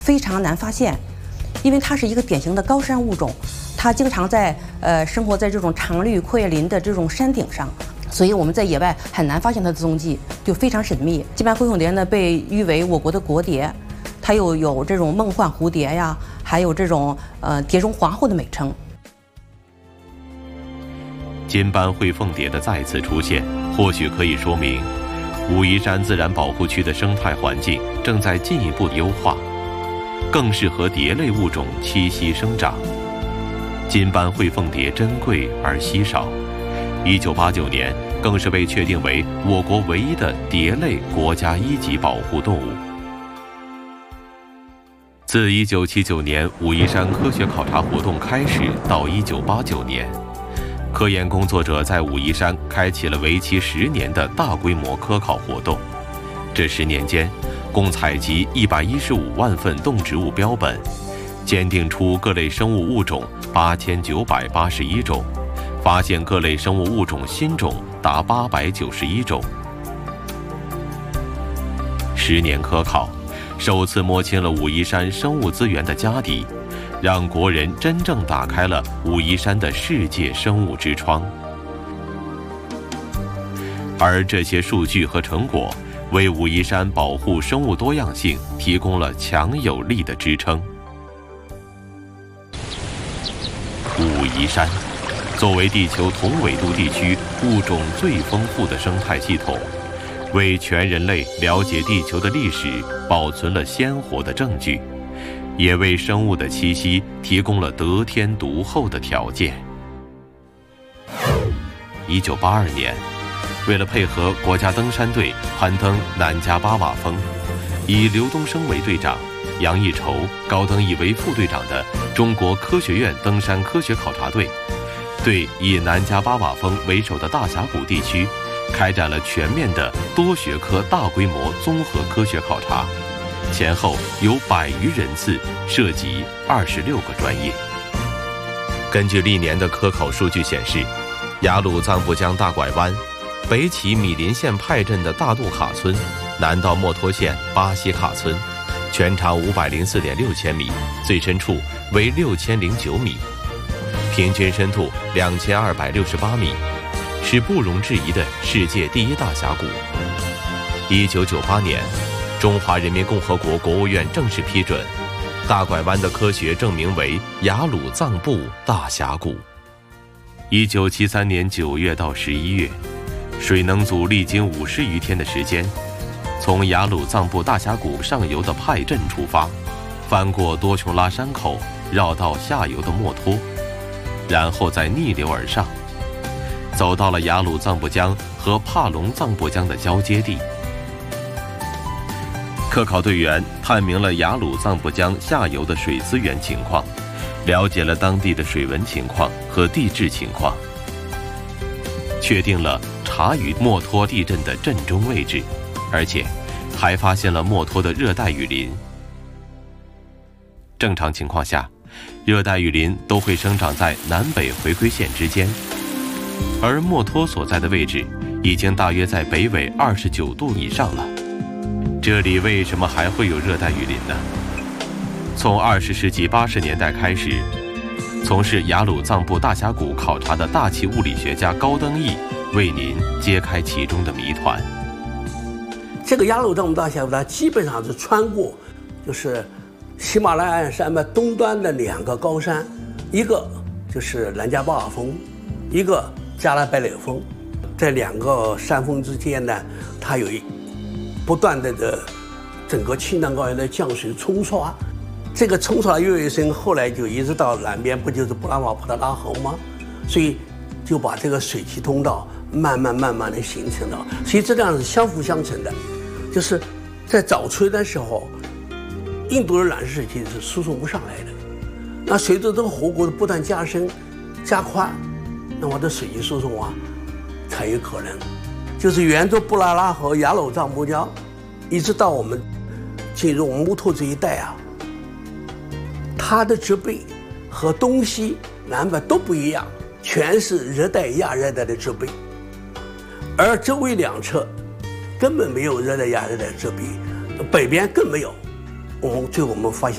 非常难发现，因为它是一个典型的高山物种，它经常生活在这种常绿阔叶林的这种山顶上，所以我们在野外很难发现它的踪迹，就非常神秘。金斑灰凤蝶呢，被誉为我国的国蝶，它又有这种梦幻蝴蝶呀，还有这种蝶中皇后的美称。 金斑灰凤蝶的再次出现，或许可以说明武夷山自然保护区的生态环境正在进一步优化，更适合蝶类物种栖息生长。金斑灰凤蝶珍贵而稀少，1989年更是被确定为我国唯一的蝶类国家1级保护动物。自1979年武夷山科学考察活动开始到1989年，科研工作者在武夷山开启了为期10年的大规模科考活动。这10年间，共采集115万份动植物标本，鉴定出各类生物物种8981种，发现各类生物物种新种达891种。10年科考，首次摸清了武夷山生物资源的家底，让国人真正打开了武夷山的世界生物之窗。而这些数据和成果，为武夷山保护生物多样性提供了强有力的支撑。武夷山作为地球同纬度地区物种最丰富的生态系统，为全人类了解地球的历史保存了鲜活的证据，也为生物的栖息提供了得天独厚的条件。1982年，为了配合国家登山队攀登南迦巴瓦峰，以刘东升为队长，杨义筹、高登义为副队长的中国科学院登山科学考察队，对以南迦巴瓦峰为首的大峡谷地区开展了全面的多学科大规模综合科学考察，前后有100余人次，涉及26个专业。根据历年的科考数据显示，雅鲁藏布江大拐弯，北起米林县派镇的大杜卡村，南到墨脱县巴西卡村，全长504.6千米，最深处为6009米，平均深度2268米，是不容置疑的世界第一大峡谷。1998年，中华人民共和国国务院正式批准大拐弯的科学证明为雅鲁藏布大峡谷。1973年9月到11月，水能组历经50余天的时间，从雅鲁藏布大峡谷上游的派镇出发，翻过多琼拉山口，绕到下游的墨脱，然后再逆流而上，走到了雅鲁藏布江和帕隆藏布江的交接地。科考队员探明了雅鲁藏布江下游的水资源情况，了解了当地的水文情况和地质情况，确定了察隅墨脱地震的震中位置，而且还发现了墨脱的热带雨林。正常情况下，热带雨林都会生长在南北回归线之间，而墨脱所在的位置已经大约在北纬29度以上了。这里为什么还会有热带雨林呢？从20世纪80年代开始，从事雅鲁藏布大峡谷考察的大气物理学家高登义为您揭开其中的谜团。 这个雅鲁藏布大峡谷它基本上是穿过就是喜马拉雅山脉东端的2个高山，一个就是南迦巴瓦峰，一个加拉百列峰。在2个山峰之间呢，它有不断的整个青藏高原的降水冲刷，这个冲刷越深，后来就一直到南边，不就是布拉瓦普特拉河吗？所以就把这个水汽通道慢慢的形成了。所以这样是相辅相成的，就是在早春的时候，印度的暖湿水汽是输送不上来的，那随着这个河谷的不断加深加宽，那么这水汽输送才有可能。就是沿着布拉拉河、雅鲁藏布江，一直到我们进入木托这一带它的植被和东西南北都不一样，全是热带亚热带的植被，而周围2侧根本没有热带亚热带的植被，北边更没有。最后我们发现